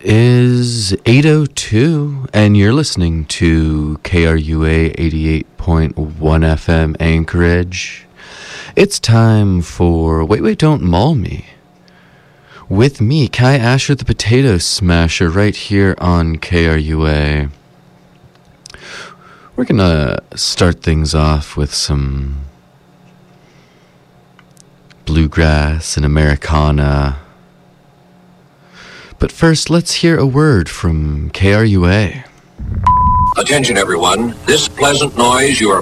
is 8:02, and you're listening to KRUA 88.1 FM Anchorage. It's time for Wait, Wait, Don't Maul Me. With me, Kai Asher, the Potato Smasher, right here on KRUA. We're gonna start things off with some bluegrass and Americana. But first, let's hear a word from KRUA. Attention everyone, this pleasant noise you are